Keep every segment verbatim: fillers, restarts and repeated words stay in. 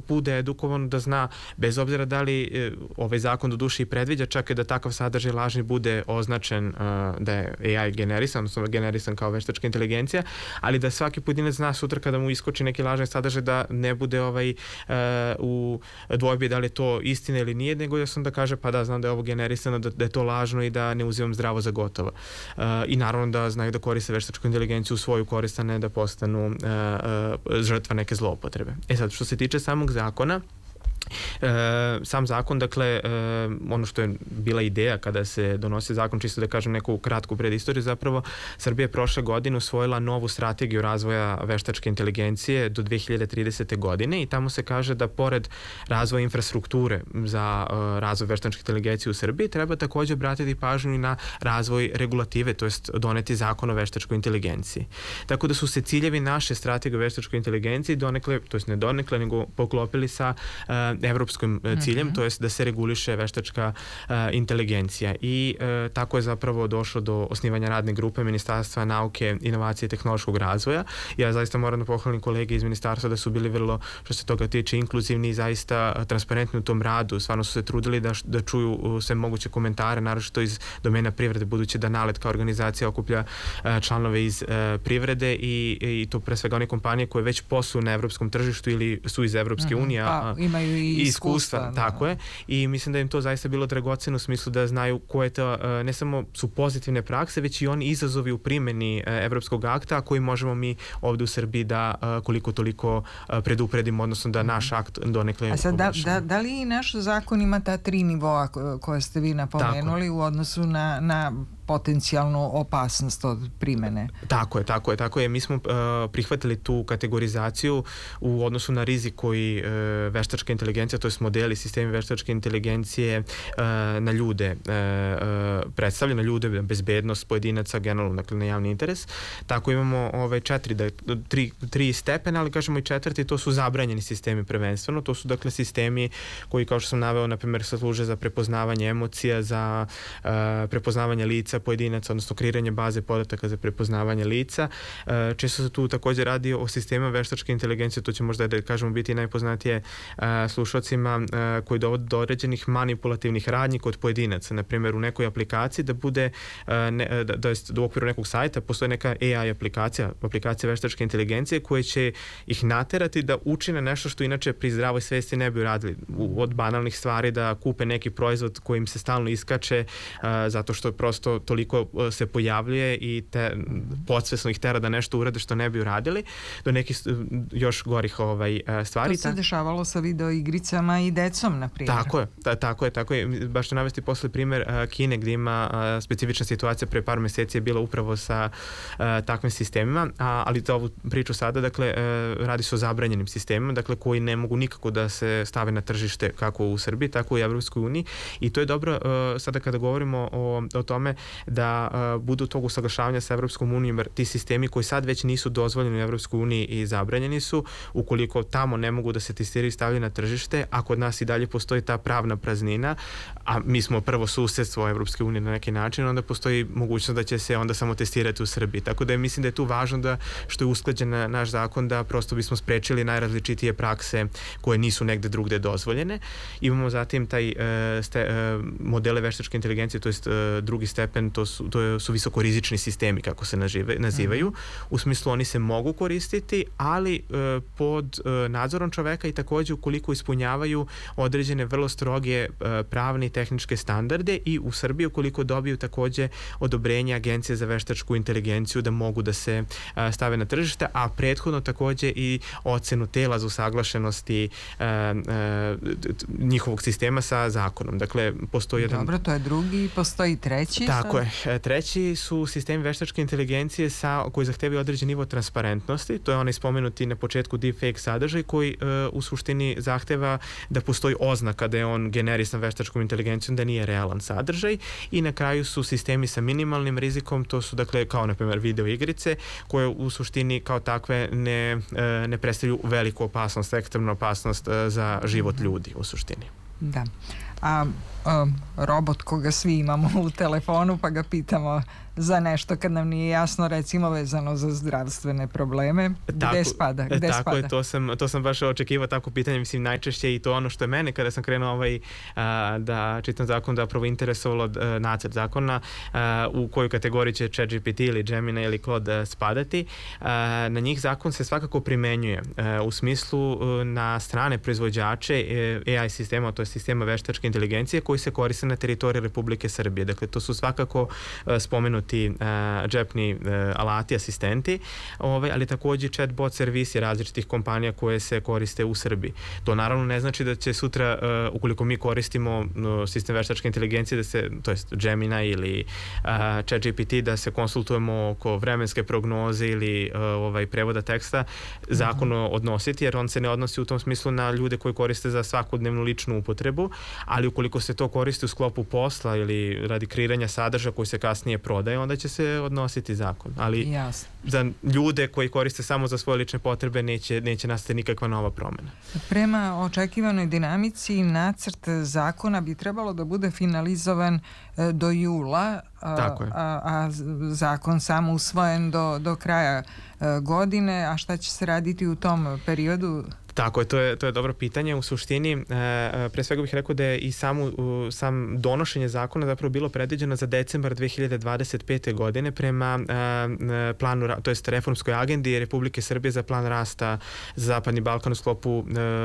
bude edukovan, da zna, bez obzira da li ovaj zakon do duše i predviđa čak i da takav sadržaj lažni bude označen da je A I generisan, odnosno generisan kao veštačka inteligencija, ali da svaki pojedinac zna sutra kada mu iskoči neki lažni sadržaj da ne bude ovaj u dvojbi da li je to istina ili nije, nego jasno da kaže pa da znam da je ovo generisano, da, da je to lažno i da ne uzimam zdravo za gotovo. I naravno da znaju da koriste veštačku inteligenciju u svoju korist, a ne da postanu žrtva neke zloupotrebe. E sad, što se tiče samog zakona, E, sam zakon, dakle, e, ono što je bila ideja kada se donosi zakon, čisto da kažem neku kratku predistoriju, zapravo Srbija je prošle godine usvojila novu strategiju razvoja veštačke inteligencije do dve hiljade tridesete. godine i tamo se kaže da pored razvoja infrastrukture za e, razvoj veštačke inteligencije u Srbiji treba takođe obratiti pažnju i na razvoj regulative, to jest doneti zakon o veštačkoj inteligenciji. Tako da su se ciljevi naše strategije o veštačkoj inteligenciji donekle, to jest ne donekle, nego poklopili sa e, evropskim ciljem, mm-hmm. to jest da se reguliše veštačka uh, inteligencija i uh, tako je zapravo došlo do osnivanja radne grupe Ministarstva nauke, inovacije i tehnološkog razvoja. Ja zaista moram da pohvalim kolege iz ministarstva da su bili vrlo, što se toga tiče, inkluzivni i zaista uh, transparentni u tom radu. Stvarno su se trudili da, da čuju uh, sve moguće komentare, naročito iz domena privrede, budući da NALED kao organizacija okuplja uh, članove iz uh, privrede i, i to pre svega one kompanije koje već posluju na evropskom tržištu ili su iz Evropske mm-hmm. unije. Pa, imaju i i iskustva, iskustva, tako je, i mislim da im to zaista bilo dragoceno u smislu da znaju koje to, ne samo su pozitivne prakse, već i oni izazovi u primjeni evropskog akta, a koji možemo mi ovde u Srbiji da koliko toliko predupredimo, odnosno da naš akt donekle... A sad, da, da, da li i naš zakon ima ta tri nivoa koje ste vi napomenuli tako u odnosu na, na potencijalnu opasnost od primene? Tako je, tako je, tako je. Mi smo uh, prihvatili tu kategorizaciju u odnosu na rizik koji uh, veštačka inteligencija, to je modeli, sistemi veštačke inteligencije uh, na ljude uh, uh, predstavlja, na ljude, bezbednost pojedinaca, generalno, dakle na javni interes. Tako imamo ove četiri, da, tri, tri stepena, ali kažemo i četvrti, to su zabranjeni sistemi prvenstveno, to su dakle sistemi koji, kao što sam naveo, na primjer, služe za prepoznavanje emocija, za uh, prepoznavanje lica pojedinaca, odnosno kreiranje baze podataka za prepoznavanje lica. Često se tu također radi o sistemima veštačke inteligencije, to će možda da kažemo biti najpoznatije slušalcima koji dovode do određenih manipulativnih radnji kod pojedinaca. Na primjer, u nekoj aplikaciji da bude, ne, da, da, da u okviru nekog sajta postoji neka A I aplikacija, aplikacija veštačke inteligencije koje će ih naterati da učine nešto što inače pri zdravoj svesti ne bi uradili. Od banalnih stvari da kupe neki proizvod koji im se stalno iskače zato što prosto toliko se pojavljuje i te, podsvesno ih tera da nešto urade što ne bi uradili, do nekih još gorih ovaj, stvari. To se dešavalo sa video igricama i decom, na primjer. Tako je, ta, tako je, tako je. Baš ću navesti posle primjer uh, Kine, gdje ima uh, specifična situacija pre par meseci je bila upravo sa uh, takvim sistemima, a, ali za ovu priču sada, dakle, uh, radi se o zabranjenim sistemima, dakle, koji ne mogu nikako da se stave na tržište kako u Srbiji, tako i u Evropskoj uniji, i to je dobro uh, sada kada govorimo o, o tome da uh, budu tog usaglašavanja sa Evropskom unijom, jer ti sistemi koji sad već nisu dozvoljeni u Evropskoj uniji i zabranjeni su, ukoliko tamo ne mogu da se testiraju i stavljaju na tržište, a kod nas i dalje postoji ta pravna praznina, a mi smo prvo susedstvo Evropske unije na neki način, onda postoji mogućnost da će se onda samo testirati u Srbiji. Tako da je, mislim da je tu važno da, što je usklađen naš zakon, da prosto bismo sprečili najrazličitije prakse koje nisu negde drugde dozvoljene. Imamo zatim taj uh, ste, uh, modele veštačke inteligencije, to jest uh, drugi stepen, to su, to su visokorizični sistemi, kako se nažive, nazivaju. Mm-hmm. U smislu oni se mogu koristiti, ali uh, pod uh, nadzorom čoveka i takođe ukoliko ispunjavaju određene vrlo stroge uh, pravne i tehničke standarde, i u Srbiji ukoliko dobiju takođe odobrenje Agencije za veštačku inteligenciju da mogu da se uh, stave na tržište, a prethodno takođe i ocenu tela za usaglašenosti uh, uh, njihovog sistema sa zakonom. Dakle, postoji jedan... Dobro, to je drugi i postoji treći. Tako sad? je. Treći su sistemi veštačke inteligencije sa, koji zahtevaju određen nivo transparentnosti. To je onaj spomenuti na početku deepfake sadržaj koji uh, u suštini zahteva da postoji oznaka da je on generisan veštačkom inteligencijom, da nije realan sadržaj, i na kraju su sistemi sa minimalnim rizikom, to su dakle kao na primjer video igrice koje u suštini kao takve ne, uh, ne predstavljaju veliku opasnost, ekstremnu opasnost uh, za život ljudi u suštini. Da. a um, robot koga svi imamo u telefonu pa ga pitamo za nešto kad nam nije jasno, recimo vezano za zdravstvene probleme, tako, gde spada? Gde tako spada? je, to sam, to sam baš očekivao tako pitanje, mislim najčešće i to ono što je mene kada sam krenuo ovaj, a, da čitam zakon, da prvo interesovalo a, nacrt zakona a, u koju kategoriju će ChatGPT ili Gemini ili Claude a, spadati. A, na njih zakon se svakako primenjuje a, u smislu a, na strane proizvođače a, A I sistema, to je sistema veštačke inteligencije koji se koriste na teritoriji Republike Srbije. Dakle, to su svakako a, spomenuti ti uh, džepni uh, alati, asistenti, ovaj, ali takođe chatbot servisi različitih kompanija koje se koriste u Srbiji. To naravno ne znači da će sutra, uh, ukoliko mi koristimo uh, sistem veštačke inteligencije, da se, to jest Gemini ili uh, ChatGPT, da se konsultujemo oko vremenske prognoze ili uh, ovaj, prevoda teksta, zakon uh-huh. odnositi, jer on se ne odnosi u tom smislu na ljude koji koriste za svakodnevnu ličnu upotrebu, ali ukoliko se to koristi u sklopu posla ili radi kreiranja sadržaja koji se kasnije prodaje, onda će se odnositi zakon. Ali Jasne. Za ljude koji koriste samo za svoje lične potrebe neće, neće nastati nikakva nova promena. Prema očekivanoj dinamici, nacrt zakona bi trebalo da bude finalizovan do jula, a, a, a zakon samo usvojen do, do kraja godine. A šta će se raditi u tom periodu? Tako je, to je, to je dobro pitanje. U suštini, e, pre svega bih rekao da je i samu, sam donošenje zakona zapravo bilo predviđeno za decembar dve hiljade dvadeset pete. godine prema e, planu, to jest reformskoj agendi Republike Srbije za plan rasta za Zapadni Balkan u sklopu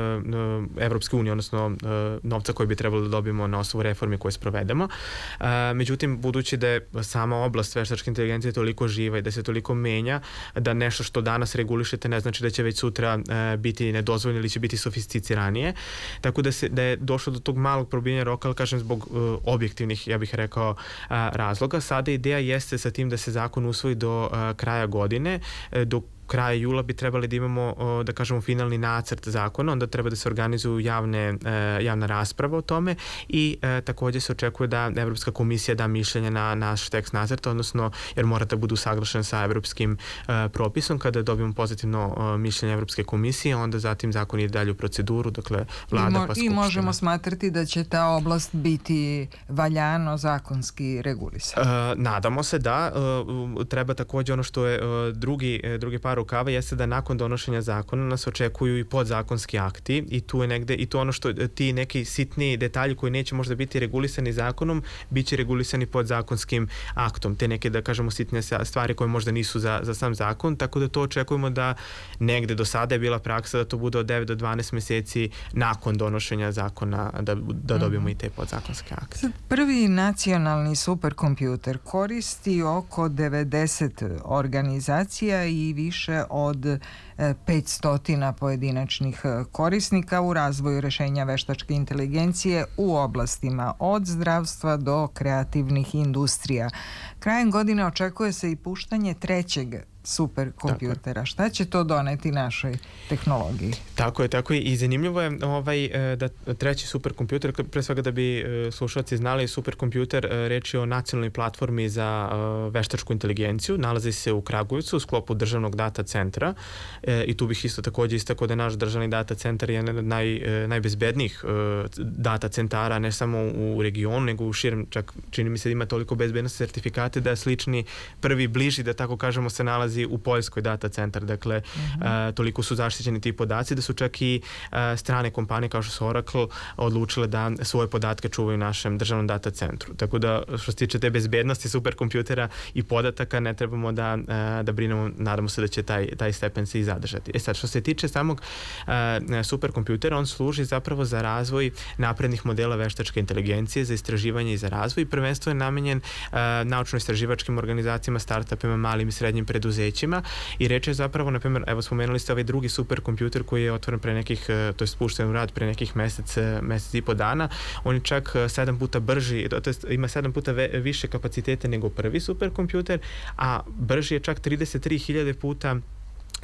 e, Evropske unije, odnosno e, novca koji bi trebalo da dobijemo na osnovu reformi koje sprovedemo. E, međutim, budući da je sama oblast veštačke inteligencije toliko živa i da se toliko menja, da nešto što danas regulišete ne znači da će već sutra e, biti nedozvoljeno ili će biti sofisticiranije, tako da, se, da je došlo do tog malog probijanja roka, ali kažem zbog uh, objektivnih, ja bih rekao, uh, razloga. Sada ideja jeste sa tim da se zakon usvoji do uh, kraja godine, uh, do kraja jula bi trebali da imamo, da kažemo, finalni nacrt zakona, onda treba da se organizuju javne, javna rasprava o tome i e, takođe se očekuje da Evropska komisija da mišljenje na naš tekst nacrta, odnosno jer mora da budu usaglašen sa evropskim e, propisom. Kada dobijemo pozitivno e, mišljenje Evropske komisije, onda zatim zakon ide dalje u proceduru, dakle vlada I mo, pa skupština. I možemo smatrati da će ta oblast biti valjano zakonski regulisana. E, nadamo se da. E, treba takođe ono što je e, drugi, drugi par rukava jeste da nakon donošenja zakona nas očekuju i podzakonski akti i tu je negde i to ono što ti neki sitni detalji koji neće možda biti regulisani zakonom, bit će regulisani podzakonskim aktom. Te neke, da kažemo, sitne stvari koje možda nisu za, za sam zakon, tako da to očekujemo da negde do sada je bila praksa da to bude od devet do dvanaest meseci nakon donošenja zakona da, da dobijemo mm. i te podzakonske akte. Prvi nacionalni superkompjuter koristi oko devedeset organizacija i više od petsto pojedinačnih korisnika u razvoju rešenja veštačke inteligencije u oblastima od zdravstva do kreativnih industrija. Krajem godine očekuje se i puštanje trećeg superkompjutera. Šta će to doneti našoj tehnologiji? Tako je, tako je. I zanimljivo je ovaj, da treći superkompjuter, pre svega da bi slušalci znali, superkompjuter, reč je o nacionalnoj platformi za veštačku inteligenciju, nalazi se u Kragujevcu u sklopu državnog data centra i tu bih isto takođe istakao da je naš državni data centar jedan od naj, najbezbednijih data centara, ne samo u regionu, nego u širem, čak čini mi se da ima toliko bezbednosti sertifikate da slični prvi bliži, da tako kažemo, se nalazi u Poljskoj data centar. Dakle, mm-hmm. uh, toliko su zaštićeni ti podaci da su čak i uh, strane kompanije kao što su Oracle odlučile da svoje podatke čuvaju u našem državnom data centru. Tako da, što se tiče te bezbednosti superkompjutera i podataka, ne trebamo da, uh, da brinemo, nadamo se da će taj, taj stepen se i zadržati. E sad, što se tiče samog uh, superkompjutera, on služi zapravo za razvoj naprednih modela veštačke inteligencije, za istraživanje i za razvoj i prvenstvo je namenjen uh, naučno-istraživačkim organizacijama, startupima, malim i srednjim preduzećima i reč je zapravo, na primjer, evo spomenuli ste ovaj drugi superkompjuter koji je otvoren pre nekih, to je spušten u rad pre nekih mesec, mesec i po dana. On je čak sedam puta brži, to jest ima sedam puta ve, više kapacitete nego prvi superkompjuter, a brži je čak trideset tri hiljade puta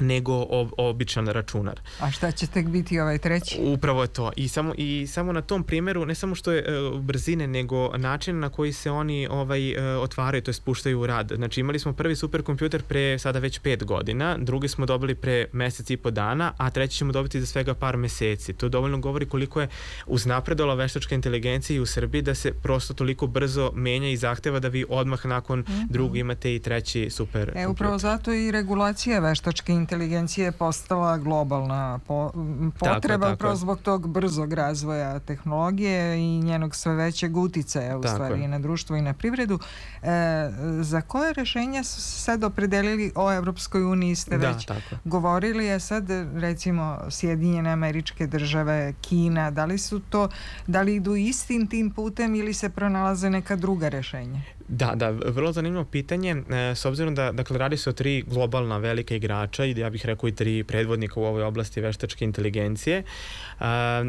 nego ob, običan računar. A šta će tek biti ovaj treći? Upravo je to. I samo, i samo na tom primjeru, ne samo što je e, brzine, nego način na koji se oni ovaj, e, otvaraju, to je spuštaju u rad. Znači imali smo prvi superkompjuter pre sada već pet godina, drugi smo dobili pre mesec i po dana, a treći ćemo dobiti za svega par meseci. To dovoljno govori koliko je uznapredovala veštačka inteligencija i u Srbiji da se prosto toliko brzo menja i zahteva da vi odmah nakon mm-hmm. drugog imate i treći superkompjuter. E, upravo zato i regulacija veštačke inteligencije je postala globalna po, potreba, tako, upravo zbog tog brzog razvoja tehnologije i njenog sve većeg uticaja u stvari i na društvo i na privredu. E, za koje rešenja su se sad opredelili o Evropskoj uniji ste da, već tako. govorili, a sad recimo Sjedinjene Američke Države, Kina, da li su to, da li idu istim tim putem ili se pronalaze neka druga rešenja? Da, da, vrlo zanimljivo pitanje, e, s obzirom da, dakle, radi se o tri globalna velika igrača i ja bih rekao i tri predvodnika u ovoj oblasti veštačke inteligencije e,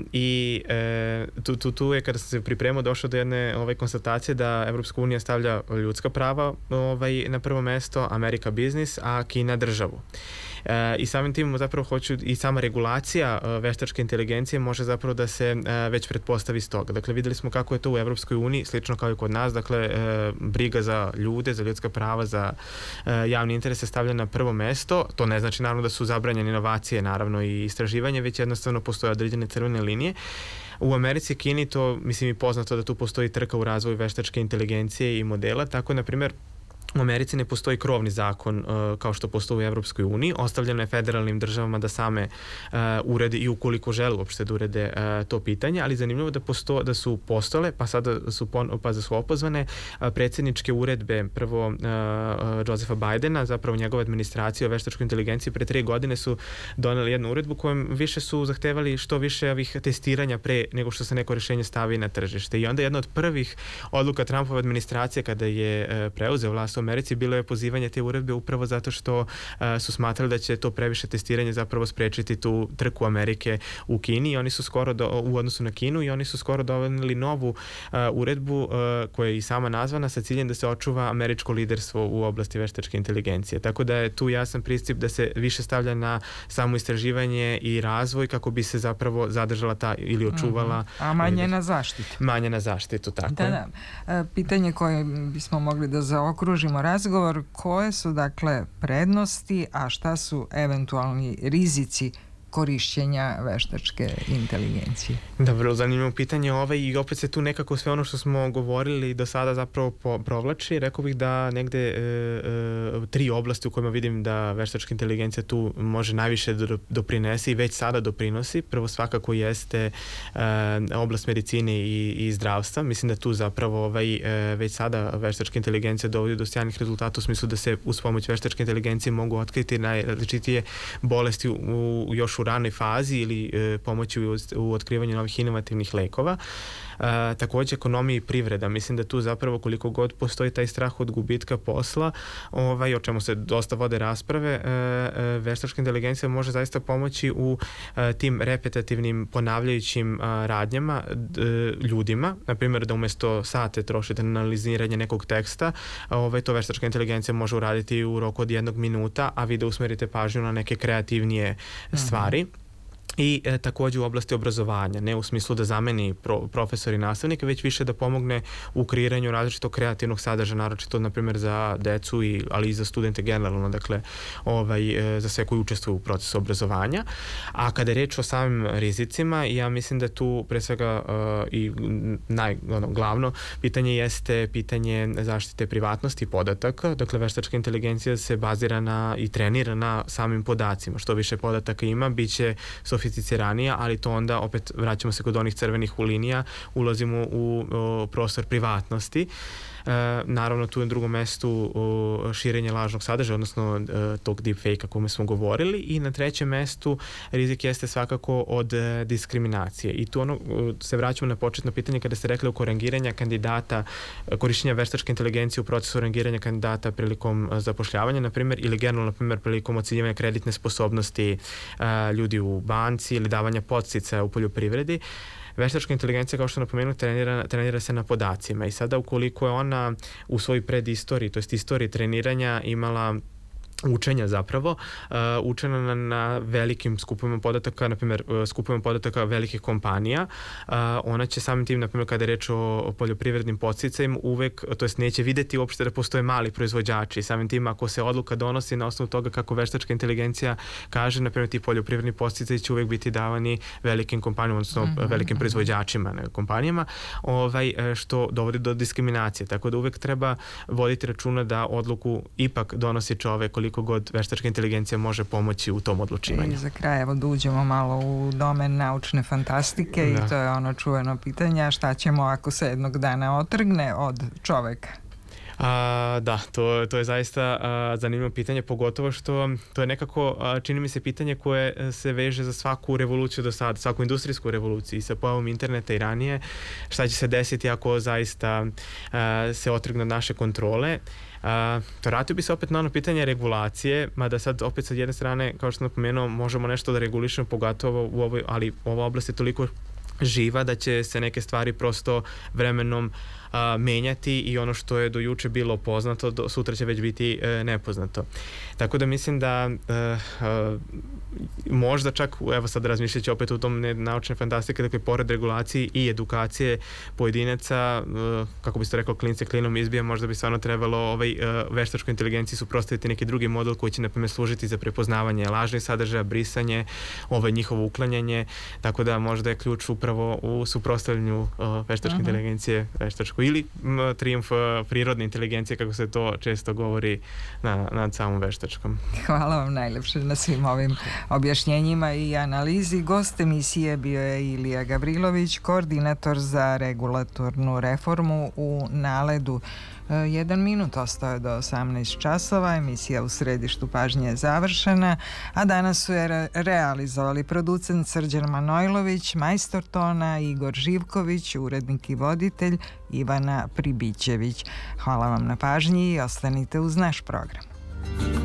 i e, tu, tu, tu je kada sam se pripremao došao do jedne ovaj, konstatacije da Evropska unija stavlja ljudska prava ovaj, na prvo mesto, Amerika biznis, a Kina državu. E, i samim tim zapravo hoću i sama regulacija e, veštačke inteligencije može zapravo da se e, već pretpostavi s toga. Dakle, videli smo kako je to u Evropskoj uniji, slično kao i kod nas, dakle, e, briga za ljude, za ljudska prava, za e, javni interes se stavlja na prvo mesto. To ne znači naravno da su zabranjene inovacije, naravno i istraživanje, već jednostavno postoje određene crvene linije. U Americi i Kini to, mislim, i poznato da tu postoji trka u razvoju veštačke inteligencije i modela, tako na primjer u Americi ne postoji krovni zakon uh, kao što postoji u Evropskoj uniji. Ostavljeno je federalnim državama da same uh, urede i ukoliko žele uopšte da urede uh, to pitanje, ali zanimljivo da posto, da su postale, pa sada su, pon, pa da su opozvane uh, predsjedničke uredbe prvo uh, uh, Josepha Bidena, zapravo njegove administracije o veštačkoj inteligenciji pre tri godine su doneli jednu uredbu kojom više su zahtevali što više ovih testiranja pre nego što se neko rješenje stavi na tržište. I onda jedna od prvih odluka Trumpove administracije kada je uh, preuzeo vlast u Americi bilo je pozivanje te uredbe upravo zato što uh, su smatrali da će to previše testiranje zapravo sprečiti tu trku Amerike u Kini i oni su skoro do, u odnosu na Kinu i oni su skoro doneli novu uh, uredbu uh, koja je i sama nazvana sa ciljem da se očuva američko liderstvo u oblasti veštačke inteligencije. Tako da je tu jasan pristup da se više stavlja na samo istraživanje i razvoj kako bi se zapravo zadržala ta ili očuvala. Mm-hmm. A manje na zaštitu. Manje na zaštitu, tako da, je. Da. E, pitanje koje bismo mogli da zaokružimo razgovor, koje su dakle prednosti, a šta su eventualni rizici korišćenja veštačke inteligencije? Da, vrlo zanimljivo pitanje ovaj i opet se tu nekako sve ono što smo govorili do sada zapravo po, provlači. Rekao bih da negde e, e, tri oblasti u kojima vidim da veštačka inteligencija tu može najviše do, doprinesi i već sada doprinosi. Prvo svakako jeste e, oblast medicine i, i zdravstva. Mislim da tu zapravo ovaj, e, već sada veštačka inteligencija dovodi do sjajnih rezultata u smislu da se uz pomoć veštačke inteligencije mogu otkriti najrazličitije bolesti u, u još u ranoj fazi ili e, pomoći u, u otkrivanju novih inovativnih lekova. E, također ekonomija i privreda. Mislim da tu zapravo koliko god postoji taj strah od gubitka posla, ovaj, o čemu se dosta vode rasprave, e, e, veštačka inteligencija može zaista pomoći u e, tim repetitivnim ponavljajućim a, radnjama d, ljudima. Na primjer da umjesto sate trošite na analiziranje nekog teksta, ovaj, to veštačka inteligencija može uraditi u roku od jednog minuta, a vi da usmerite pažnju na neke kreativnije stvari. I e, također u oblasti obrazovanja, ne u smislu da zameni pro, profesor i nastavnike, već više da pomogne u kreiranju različitog kreativnog sadržaja, naročito na primjer za decu, i, ali i za studente generalno, dakle ovaj, e, za sve koji učestvuju u procesu obrazovanja. A kada je reč o samim rizicima, ja mislim da tu pre svega e, i naj, ono, glavno pitanje jeste pitanje zaštite privatnosti podataka. Dakle, veštačka inteligencija se bazira na i trenira na samim podacima. Što više podataka ima, bit će sofisticiranija, ali to onda opet vraćamo se kod onih crvenih linija, ulazimo u o, prostor privatnosti. E, naravno tu je na drugom mestu o, širenje lažnog sadržaja, odnosno e, tog deepfake-a kome smo govorili, i na trećem mestu rizik jeste svakako od e, diskriminacije. I tu ono, se vraćamo na početno pitanje kada ste rekli oko rangiranja kandidata, korišćenja veštačke inteligencije u procesu rangiranja kandidata prilikom zapošljavanja, na primjer, ili generalno, na primjer, prilikom ocenjivanja kreditne sposobnosti e, ljudi u banci ili davanja podsticaja u poljoprivredi. Veštačka inteligencija, kao što napomenu, trenira, trenira se na podacima i sada ukoliko je ona u svojoj predistoriji, to jest istoriji treniranja imala učenja zapravo, uh, učena na, na velikim skupovima podataka, na primjer uh, skupovima podataka velikih kompanija. Uh, ona će samim tim, na primjer kada je reč o, o poljoprivrednim podsticajima, uvek, to jest neće videti uopšte da postoje mali proizvođači. Samim tim ako se odluka donosi na osnovu toga kako veštačka inteligencija kaže, na primjer ti poljoprivredni podsticaji će uvek biti davani velikim kompanijama, odnosno mm-hmm. velikim proizvođačima, ne, kompanijama, ovaj, što dovodi do diskriminacije. Tako da uvek treba voditi računa da odluku ipak donosi čovek, koliko god veštačka inteligencija može pomoći u tom odlučivanju. I za kraj, evo da uđemo malo u domen naučne fantastike, da. I to je ono čuveno pitanje, šta ćemo ako se jednog dana otrgne od čoveka? A, da, to, to je zaista a, zanimljivo pitanje, pogotovo što to je nekako, a, čini mi se, pitanje koje se veže za svaku revoluciju do sada, svaku industrijsku revoluciju i sa pojavom interneta i ranije. Šta će se desiti ako zaista a, se otrgne od naše kontrole? Uh, vratio bi se opet na ono pitanje regulacije, mada sad opet sa jedne strane, kao što sam napomenuo, možemo nešto da regulišemo, pogotovo u ovoj, ali ova oblast je toliko živa da će se neke stvari prosto vremenom a, menjati i ono što je do juče bilo poznato, do, sutra će već biti e, nepoznato. Tako da mislim da e, e, možda čak, evo sad razmišljajući opet u tom naučne fantastike, dakle pored regulacije i edukacije pojedinaca, e, kako bi se rekao, klince klinom izbija, možda bi stvarno trebalo ovaj, e, veštačkoj inteligenciji suprotstaviti neki drugi model koji će na primjer služiti za prepoznavanje lažnih sadržaja, brisanje, ovaj, njihovo uklanjanje, tako da možda je ključ upravo u suprotstavljanju uh, veštačke uh-huh. inteligencije veštačkoj ili m, trijumf uh, prirodne inteligencije, kako se to često govori na, nad samom veštačkom. Hvala vam najlepše na svim ovim objašnjenjima i analizi. Gost emisije bio je Ilija Gavrilović, koordinator za regulatornu reformu u Naledu. Jedan minut ostao je do osamnaest časova, emisija U središtu pažnje je završena, a danas su je re- realizovali producent Srđan Manojlović, majstor tona Igor Živković, urednik i voditelj Ivana Pribićević. Hvala vam na pažnji i ostanite uz naš program.